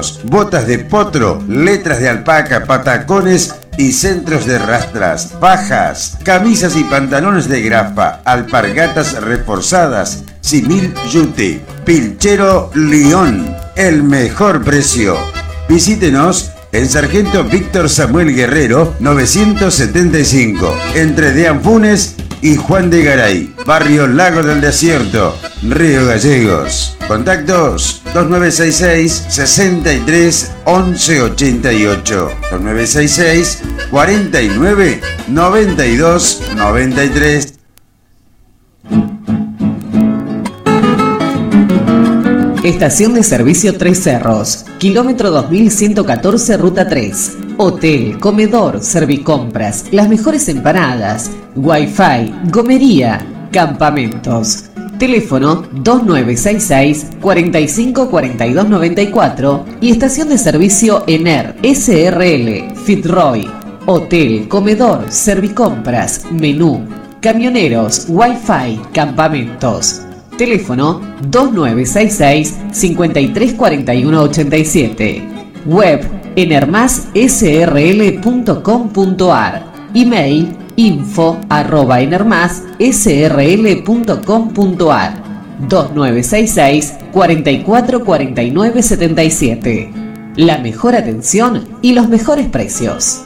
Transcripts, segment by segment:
botas de potro, letras de alpaca, patacones y centros de rastras, pajas, camisas y pantalones de grapa, alpargatas reforzadas, simil yute, Pilchero León, el mejor precio. Visítenos en Sargento Víctor Samuel Guerrero 975, entre Deán Funes y Juan de Garay, barrio Lago del Desierto, Río Gallegos. Contactos 2966 63 11 88, 2966 49 92 93. Estación de servicio Tres Cerros, kilómetro 2114, ruta 3. Hotel, comedor, servicompras, las mejores empanadas, wifi, gomería, campamentos. Teléfono 2966 45 42 94 y estación de servicio ENER SRL, Fitzroy. Hotel, comedor, servicompras, menú, camioneros, wifi, campamentos. Teléfono 2966 53 41 87. Web enermassrl.com.ar. Email info@enermassrl.com.ar. 2966 44 49 77. La mejor atención y los mejores precios.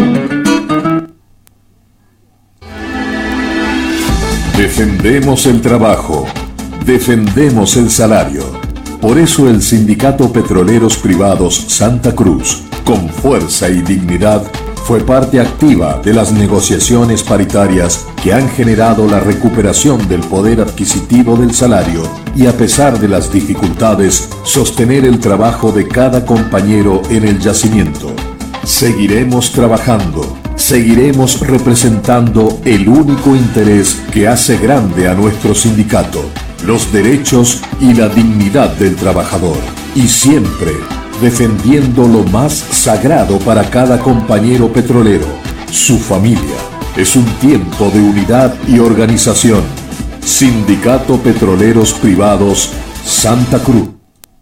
Defendemos el trabajo. Defendemos el salario. Por eso el Sindicato Petroleros Privados Santa Cruz, con fuerza y dignidad, fue parte activa de las negociaciones paritarias que han generado la recuperación del poder adquisitivo del salario y, a pesar de las dificultades, sostener el trabajo de cada compañero en el yacimiento. Seguiremos trabajando. Seguiremos representando el único interés que hace grande a nuestro sindicato, los derechos y la dignidad del trabajador, y siempre defendiendo lo más sagrado para cada compañero petrolero, su familia. Es un tiempo de unidad y organización. Sindicato Petroleros Privados Santa Cruz.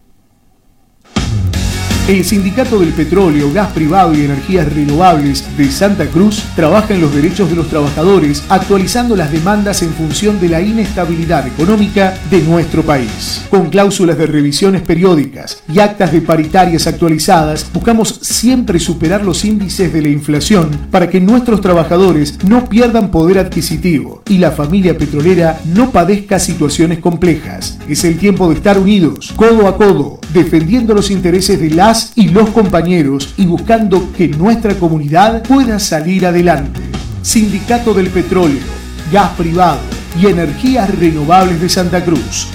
El Sindicato del Petróleo, Gas Privado y Energías Renovables de Santa Cruz trabaja en los derechos de los trabajadores, actualizando las demandas en función de la inestabilidad económica de nuestro país. Con cláusulas de revisiones periódicas y actas de paritarias actualizadas, buscamos siempre superar los índices de la inflación para que nuestros trabajadores no pierdan poder adquisitivo y la familia petrolera no padezca situaciones complejas. Es el tiempo de estar unidos, codo a codo, defendiendo los intereses de las y los compañeros y buscando que nuestra comunidad pueda salir adelante. Sindicato del Petróleo, Gas Privado y Energías Renovables de Santa Cruz.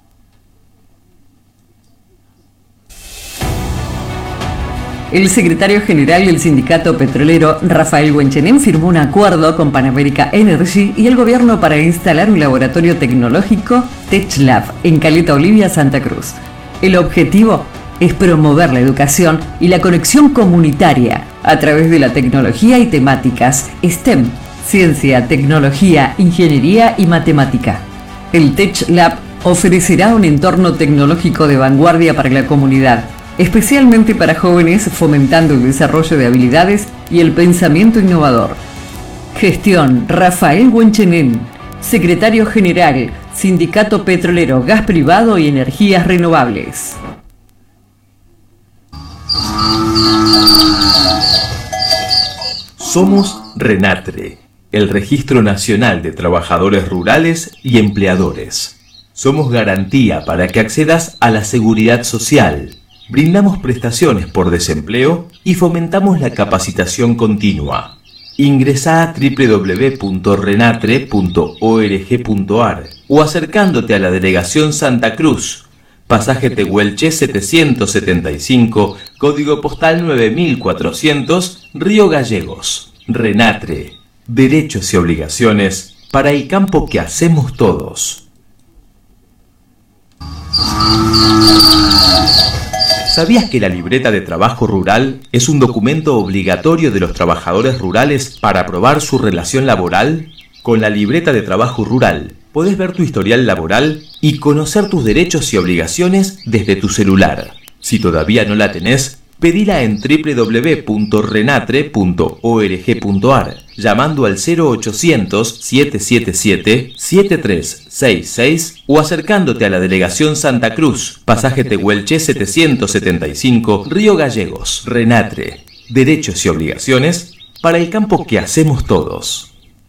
El secretario general del Sindicato Petrolero, Rafael Huenchenén, firmó un acuerdo con Pan America Energy y el gobierno para instalar un laboratorio tecnológico TechLab en Caleta Olivia, Santa Cruz. El objetivo es promover la educación y la conexión comunitaria a través de la tecnología y temáticas STEM, ciencia, tecnología, ingeniería y matemática. El TechLab ofrecerá un entorno tecnológico de vanguardia para la comunidad, especialmente para jóvenes, fomentando el desarrollo de habilidades y el pensamiento innovador. Gestión: Rafael Huenchenén, secretario general, Sindicato Petrolero, Gas Privado y Energías Renovables. Somos RENATRE, el Registro Nacional de Trabajadores Rurales y Empleadores. Somos garantía para que accedas a la seguridad social. Brindamos prestaciones por desempleo y fomentamos la capacitación continua. Ingresá a www.renatre.org.ar o acercándote a la Delegación Santa Cruz, Pasaje Tehuelche 775, código postal 9400, Río Gallegos. RENATRE, derechos y obligaciones para el campo que hacemos todos. ¿Sabías que la libreta de trabajo rural es un documento obligatorio de los trabajadores rurales para aprobar su relación laboral? Con la libreta de trabajo rural podés ver tu historial laboral y conocer tus derechos y obligaciones desde tu celular. Si todavía no la tenés, pedila en www.renatre.org.ar, llamando al 0800-777-7366 o acercándote a la Delegación Santa Cruz, pasaje Tehuelche 775, Río Gallegos. Renatre, derechos y obligaciones para el campo que hacemos todos.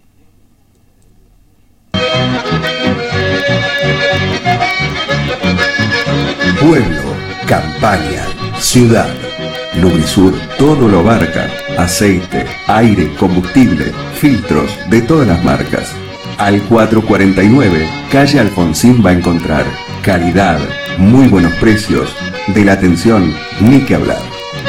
Pueblo, campaña, ciudad. Lubrisur todo lo abarca: aceite, aire, combustible, filtros de todas las marcas. Al 449, calle Alfonsín va a encontrar calidad, muy buenos precios, de la atención ni que hablar.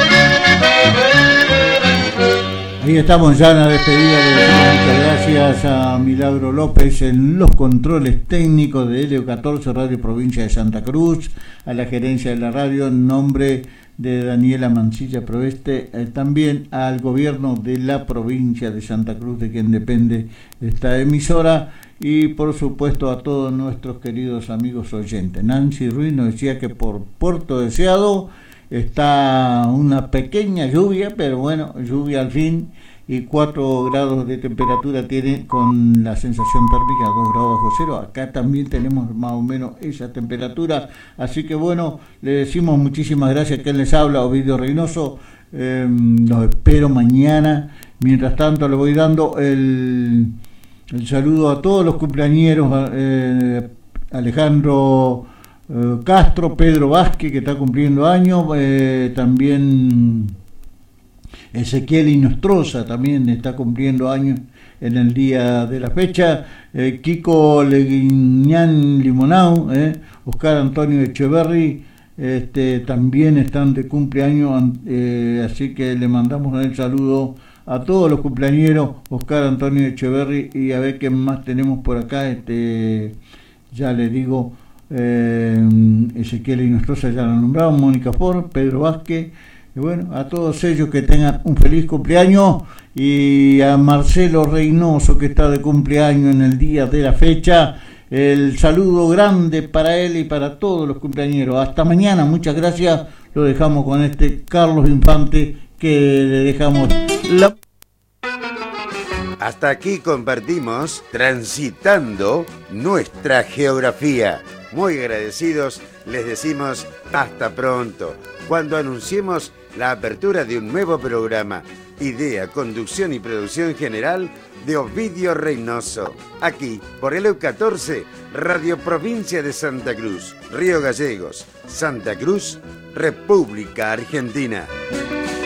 Ahí estamos ya en la despedida de muchas gracias a Milagro López en los controles técnicos de Helio 14 Radio Provincia de Santa Cruz, a la gerencia de la radio en nombre de Daniela Mancilla Proeste, también al gobierno de la provincia de Santa Cruz, de quien depende esta emisora, y por supuesto a todos nuestros queridos amigos oyentes. Nancy Ruiz nos decía que por Puerto Deseado está una pequeña lluvia, pero bueno, lluvia al fin, y 4 grados de temperatura tiene, con la sensación térmica 2 grados bajo cero. Acá también tenemos más o menos esa temperatura, así que bueno, le decimos muchísimas gracias. Que les habla, Ovidio Reynoso. Los espero mañana. Mientras tanto le voy dando el saludo a todos los cumpleañeros, Alejandro Castro, Pedro Vázquez, que está cumpliendo años, también Ezequiel Inostroza también está cumpliendo años en el día de la fecha, Kiko Leguiñán Limonau, Oscar Antonio Echeverry, también están de cumpleaños, así que le mandamos el saludo a todos los cumpleañeros, Oscar Antonio Echeverry, y a ver qué más tenemos por acá, ya le digo, Ezequiel Inostroza ya lo nombramos, Mónica Ford, Pedro Vázquez, y bueno, a todos ellos que tengan un feliz cumpleaños, y a Marcelo Reynoso, que está de cumpleaños en el día de la fecha, el saludo grande para él y para todos los cumpleañeros. Hasta mañana, muchas gracias. Lo dejamos con Carlos Infante, que le dejamos la... Hasta aquí compartimos Transitando Nuestra Geografía. Muy agradecidos, les decimos hasta pronto, cuando anunciemos la apertura de un nuevo programa. Idea, conducción y producción general de Ovidio Reynoso. Aquí, por Helio 14, Radio Provincia de Santa Cruz, Río Gallegos, Santa Cruz, República Argentina.